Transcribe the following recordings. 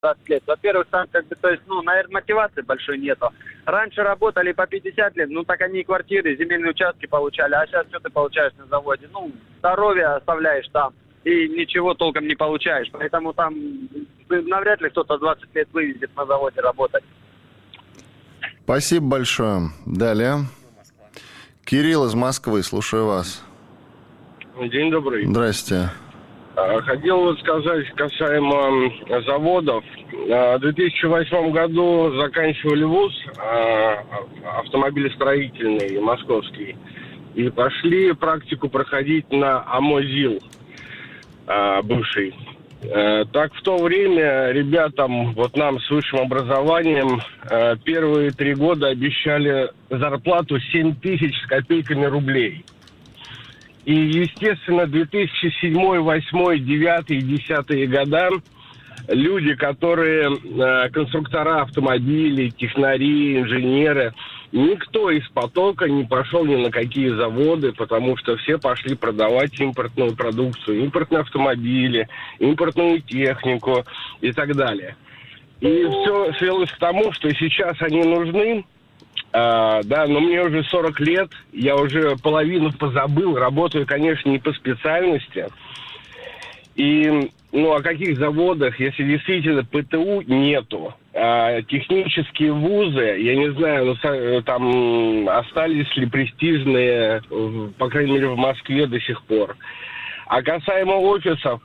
20 лет. Во-первых, там то есть, наверное, мотивации большой нету. Раньше работали по 50 лет, так они и квартиры, земельные участки получали, а сейчас что ты получаешь на заводе? Здоровье оставляешь там и ничего толком не получаешь. Поэтому там навряд ли кто-то 20 лет вывезет на заводе работать. Спасибо большое. Далее. Кирилл из Москвы, слушаю вас. День добрый. Здрасте. Хотел сказать касаемо заводов. В 2008 году заканчивали вуз автомобилестроительный московский и пошли практику проходить на АМОЗИЛ бывший. Так в то время ребятам, нам с высшим образованием, первые 3 года обещали зарплату 7 тысяч с копейками рублей. И, естественно, 2007, 2008, 2009 и 2010 года люди, которые конструктора автомобилей, технари, инженеры, никто из потока не пошел ни на какие заводы, потому что все пошли продавать импортную продукцию, импортные автомобили, импортную технику и так далее. И все свелось к тому, что сейчас они нужны. Но мне уже 40 лет, я уже половину позабыл, работаю, конечно, не по специальности. И, о каких заводах, если действительно ПТУ нету, технические вузы, я не знаю, там остались ли престижные, по крайней мере, в Москве до сих пор. А касаемо офисов,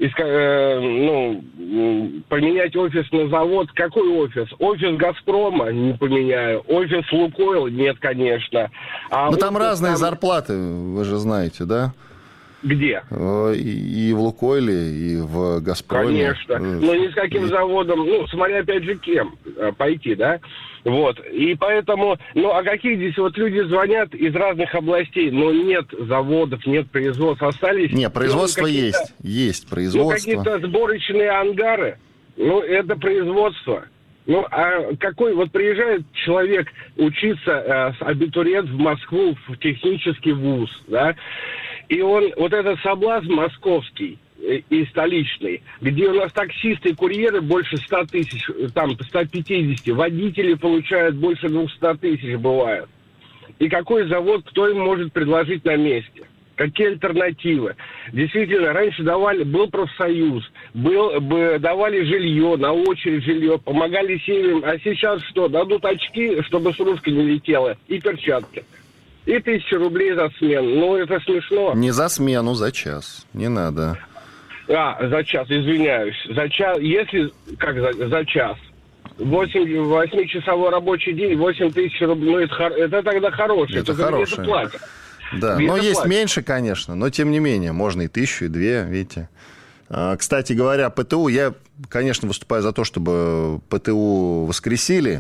поменять офис на завод. Какой офис? Офис «Газпрома» не поменяю. Офис «Лукойл» нет, конечно. Там разные зарплаты, вы же знаете, да? Где? И в «Лукойле», и в «Газпроме». Конечно. Но ни с каким заводом, смотря опять же кем пойти, да? И поэтому, а какие здесь люди звонят из разных областей, но нет заводов, нет производств, остались... Нет, производство есть производство. Какие-то сборочные ангары, это производство. Приезжает человек учиться, абитуриент в Москву, в технический вуз, да, и он, этот соблазн московский и столичный, где у нас таксисты и курьеры больше 100 тысяч, 150, водители получают больше 200 тысяч бывает. И какой завод, кто им может предложить на месте? Какие альтернативы? Действительно, раньше был профсоюз, давали жилье, на очередь жилье, помогали семьям, а сейчас что? Дадут очки, чтобы сружка не летела, и перчатки. И 1000 рублей за смену. Это смешно. Не за смену, за час. Не надо. За час, извиняюсь. За час, за час? 8-часовой рабочий день, 8 тысяч рублей, это тогда хорошее. Это хорошее. Платят. Да, есть меньше, конечно, но тем не менее, можно и 1000, и 2, видите. Кстати говоря, ПТУ, я, конечно, выступаю за то, чтобы ПТУ воскресили,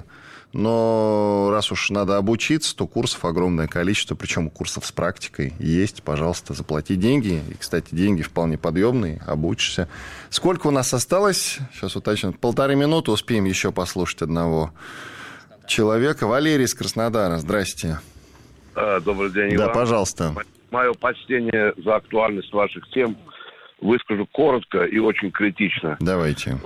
но раз уж надо обучиться, то курсов огромное количество, причем курсов с практикой есть, пожалуйста, заплати деньги. И, кстати, деньги вполне подъемные, обучишься. Сколько у нас осталось? Сейчас уточню. 1,5 минуты, успеем еще послушать одного человека. Валерий из Краснодара, здрасте. Добрый день, Да, Иван. пожалуйста. Мое почтение за актуальность ваших тем выскажу коротко и очень критично. Давайте.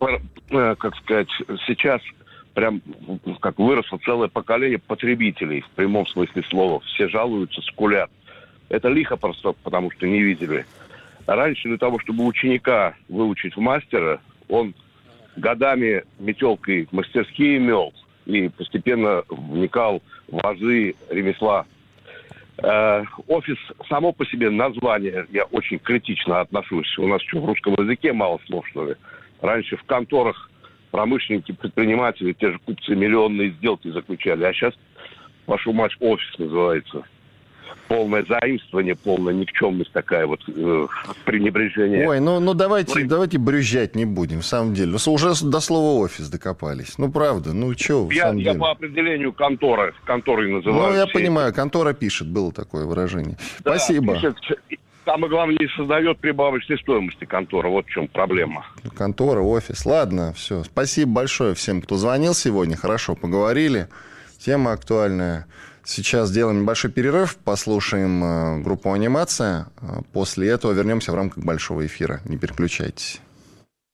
Сейчас прям выросло целое поколение потребителей в прямом смысле слова. Все жалуются, скулят. Это лихо просто, потому что не видели. А раньше для того, чтобы ученика выучить в мастера, он годами метелкой мастерские мел и постепенно вникал в азы ремесла. Офис, само по себе название, я очень критично отношусь. У нас что, в русском языке мало слов, что ли? Раньше в конторах промышленники, предприниматели, те же купцы миллионные сделки заключали. А сейчас, вашу мать, офис называется. Полное заимствование, полная никчемность такая пренебрежение. Ой, давайте брюзжать не будем, в самом деле. Уже до слова офис докопались. Правда, что в самом деле? Я по определению конторой называю. Я понимаю, контора пишет, было такое выражение. Да, спасибо. Пишет, самое главное, не создает прибавочной стоимости контора. Вот в чем проблема. Контора, офис. Ладно, все. Спасибо большое всем, кто звонил сегодня. Хорошо поговорили. Тема актуальная. Сейчас сделаем небольшой перерыв, послушаем группу «Анимация». После этого вернемся в рамках большого эфира. Не переключайтесь.